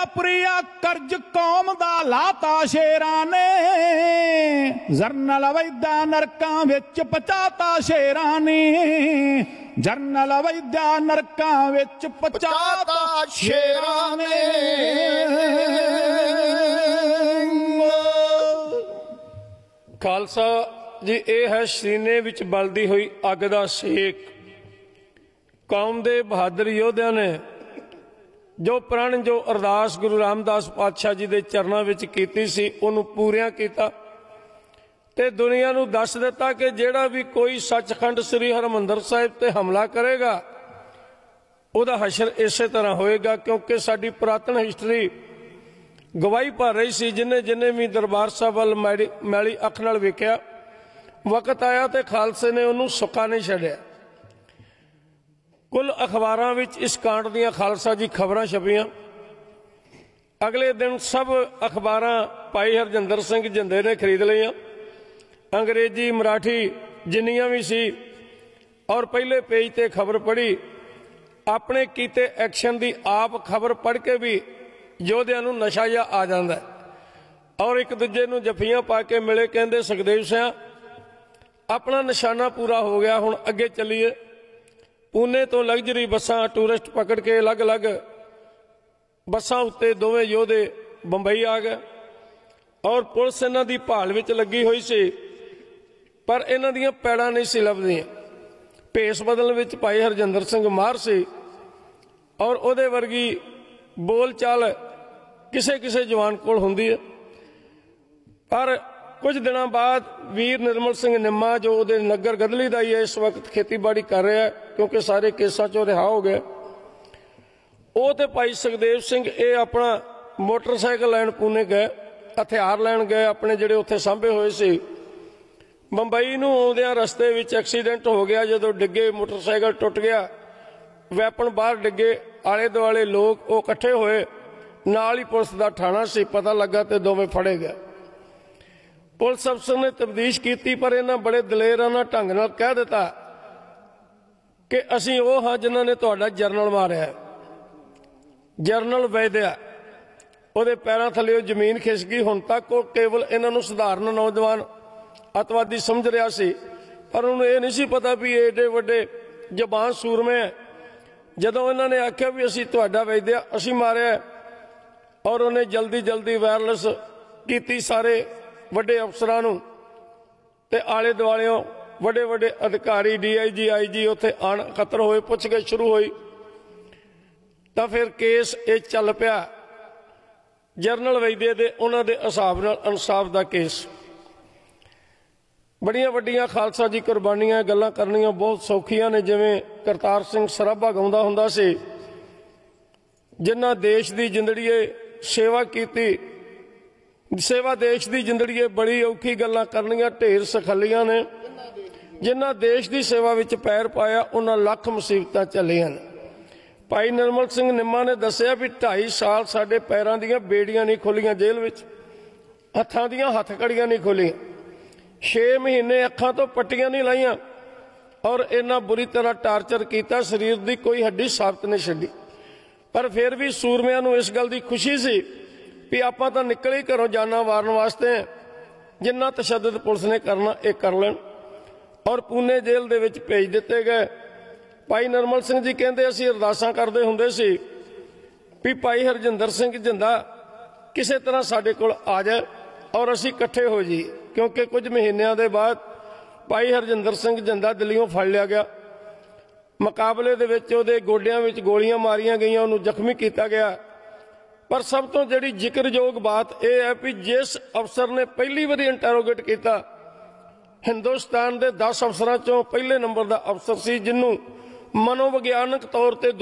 पूरिया कर्ज कौम दा लाता शेरां ने, जरनल वैद्या नरकां विच पचाता शेरां ने, जरनल वैद्या नरकां विच पचाता शेरां ने। खालसा जी ये है सीने विच बलदी हुई अग दा सेक। कौम दे बहादुर योद्धियां ने जो प्रण जो अरदास गुरु रामदास पातशाह जी दे चरनां विच कीती सी उहनूं पूरियां कीता ते दुनिया नूं दस दिता कि जिहड़ा भी कोई सचखंड श्री हरमंदर साहिब ते हमला करेगा उहदा हशर इसे तरह होएगा, क्योंकि साडी पुरातन हिस्टरी गवाही भर रही सी। जिन्हें जिन्हें भी दरबार साहब वल मैली अख नाल वेखिया, वक्त आया तो खालसे ने उन्होंने सुक्का नहीं छड्डिया। कुल अखबारां विच इस कांड दियां खालसा जी खबरां छपियां। अगले दिन सब अखबारां भाई हरजिंदर सिंह जिंदे ने खरीद लईआं, अंग्रेजी मराठी जिन्नियां भी सी, और पहले पेज ते खबर पढ़ी। अपने कीते एक्शन की आप खबर पढ़ के भी योद्धियां नूं नशा जिहा आ जांदा है और एक दूजे नूं जफियां पा के मिले, कहंदे सुखदेव सिंह अपना निशाना पूरा हो गया, हुण अगे चलीए। पूने तो लग्जरी बसां टूरिस्ट पकड़ के अलग अलग बसां उत्ते दोवें योधे बंबई आ गए और पुलिस इन्हां दी भाल विच लगी हुई सी, पर इन्हां दीयां पैड़ां नहीं सी लभदियां। भेस बदलण विच भाई हरजिंदर सिंह माहिर सी और उहदे वर्गी बोल चाल किसे किसे जवान कोल हुंदी है। पर कुछ दिनों बाद वीर निर्मल सिंह निम्मा जो उहदे नगर गदली का ही है, इस वक्त खेतीबाड़ी कर रहा है क्योंकि सारे केसां चों रिहा हो गए। वो तो भाई सुखदेव सिंह ये अपना मोटरसाइकिल लैन पूने गए, हथियार लैन गए अपने जिहड़े उत्थे सांभे होए सी। बंबई नूं आउंदियां रस्ते विच एक्सीडेंट हो गया, जदों डिगे मोटरसाइकिल टुट गया, वैपन बाहर डिगे, आले दुआले लोग वो इकट्ठे होए, नाल ही पुलिस का थाना सी, पता लगा तो दोवें फड़े गए। पुलिस अफसर ने तफ्तीश की, पर इन्हां बड़े दलेराना ढंग नाल कह दिता कि असीं वो हाँ जिन्हां ने तुहाडा जरनल मारिया। जरनल वैद्या उहदे पैरां थल्ले जमीन खिस गई। हुण तक वो केवल इन्हां नूं सधारण नौजवान अतवादी समझ रहा सी, पर उन्हें यह नहीं सी पता भी एडे वड्डे जबान सूरमे है। जदों इन्हां ने आख्या भी असीं तुहाडा वैद्या असीं मारिया, और उन्हें जल्दी जल्दी वायरलेस की सारे वड्डे अफसरां नूं ते आले दुआलियों वड्डे वड्डे अधिकारी DIG IG उत्थे आण इकत्तर होए, पुछगिछ शुरू हुई। तो फिर केस ये चल पिया जरनल वैद्य दे उन्हां दे हिसाब नाल इंसाफ दा केस। बड़ियां वड्डियां खालसा जी कुर्बानियां गल्लां करनियां बहुत सौखियां ने, जिवें करतार सिंह सराभा गाउंदा हुंदा सी, जिन्हां देश दी जिंदड़ीए सेवा कीती, सेवा देश दी जिंदड़ीए बड़ी औखी गल्लां करनियां ढेर सखलियां ने। जिन्हां देश दी सेवा विच पैर पाया उन्हां लख मुसीबतां झल्लियां ने। भाई निर्मल सिंह निम्मा ने दस्सिया भी 2.5 साल साडे पैरां दीयां बेड़ियां नहीं खोलियां जेल विच, हत्थां दीयां हथकड़ियां नहीं खोलियां, 6 महीने अखां तो पट्टियां नहीं लाइयां, और इन्ना बुरी तरह टार्चर किया, शरीर की कोई हड्डी साबित नहीं छड्डी। पर फिर भी सूरमियां नूं इस गल की खुशी सी भी आपां तां निकले ही घरों जाना वारन वास्ते, जिन्ना तशद्दद पुलिस ने करना एक कर लैण, और पूने जेल दे विच भेज दिते गए। भाई निर्मल सिंह जी कहंदे असीं अरदासां करदे हुंदे सी भी भाई हरजिंदर सिंह जिंदा किसी तरह साडे कोल आ जाए और असीं इकट्ठे हो जाइए, क्योंकि कुछ महीनों के बाद भाई हरजिंदर सिंह जिंदा दिल्लियों फड़ लिया गया। मुकाबले दे विच उहदे गोडियां विच गोलियां मारियां गईयां, उहनूं जख्मी किया गया। पर सब तो जिहड़ी जिक्रयोग बात यह है कि जिस अफसर ने पहली बारी इंटैरोगेट किया, हिंदुस्तान के 10 अफसरां चों पहले नंबर का अफसर सी, जिन्हों मनोविग्यानक तौर पर